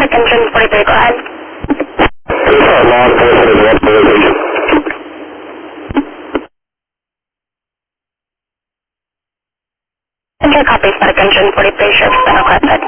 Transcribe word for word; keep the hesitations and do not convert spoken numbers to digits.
Engine forty-three, go ahead. Law enforcement in what position? Engine copy, Static Engine forty-three, Sheriff, Spinal Class,